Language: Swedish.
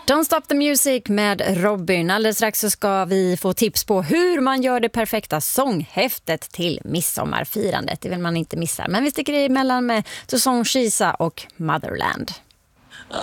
Don't Stop the Music med Robin. Alldeles strax så ska vi få tips på hur man gör det perfekta sånghäftet till midsommarfirandet. Det vill man inte missa. Men vi sticker emellan med Toussaint Chisa och Motherland.